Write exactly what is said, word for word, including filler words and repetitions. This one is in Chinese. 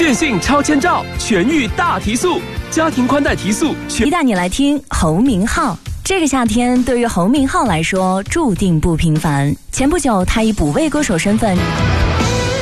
电信超千兆，全域大提速，家庭宽带提速。 一带你来听侯明昊。这个夏天对于侯明昊来说注定不平凡。前不久，他以补位歌手身份